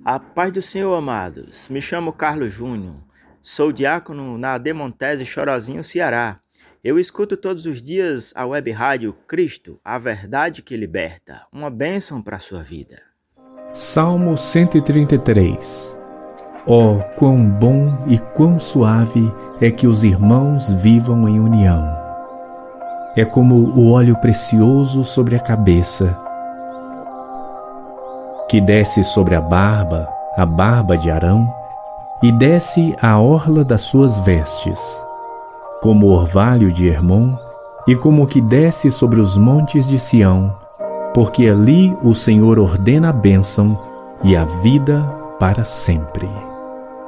A paz do Senhor, amados. Me chamo Carlos Júnior. Sou diácono na Demontese Chorozinho, Ceará. Eu escuto todos os dias a web rádio Cristo, a verdade que liberta. Uma bênção para a sua vida. Salmo 133. Oh, quão bom e quão suave é que os irmãos vivam em união. É como o óleo precioso sobre a cabeça, que desce sobre a barba de Arão, e desce à orla das suas vestes, como o orvalho de Hermon, e como o que desce sobre os montes de Sião, porque ali o Senhor ordena a bênção e a vida para sempre.